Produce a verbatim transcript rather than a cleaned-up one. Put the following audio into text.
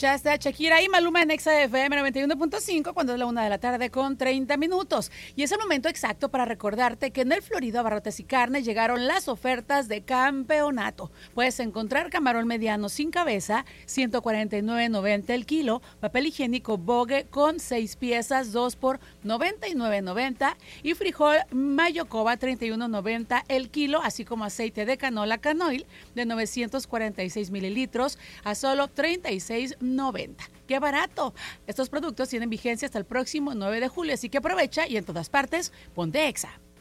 Escuchaste a Shakira y Maluma en Exa F M noventa y uno punto cinco cuando es la una de la tarde con treinta minutos. Y es el momento exacto para recordarte que en el Florido Abarrotes y Carne llegaron las ofertas de campeonato. Puedes encontrar camarón mediano sin cabeza, ciento cuarenta y nueve noventa el kilo, papel higiénico Bogue con seis piezas, dos por noventa y nueve noventa y frijol Mayocoba treinta y uno noventa el kilo, así como aceite de canola Canoil de novecientos cuarenta y seis mililitros a solo treinta y seis noventa. ¡Qué barato! Estos productos tienen vigencia hasta el próximo nueve de julio, así que aprovecha y en todas partes ponte Exa.